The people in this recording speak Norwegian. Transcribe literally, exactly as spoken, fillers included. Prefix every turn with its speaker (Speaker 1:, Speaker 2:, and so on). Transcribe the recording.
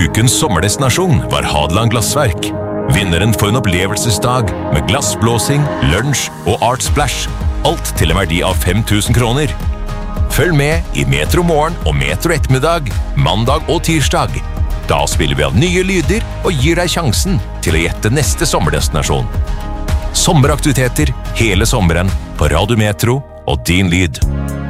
Speaker 1: Ukens sommerdestinasjon var Hadeland Glassverk. Vinneren får en opplevelsesdag med glassblåsing, lunsj og Art Splash. Alt til en verdi av fem tusen kroner. Følg med i Metro Morgen og Metro Ettermiddag, mandag og tirsdag. Da spiller vi av nye lyder og gir deg sjansen til å gjette neste sommerdestinasjon. Sommeraktiviteter hele sommeren på Radio Metro og Din Lyd.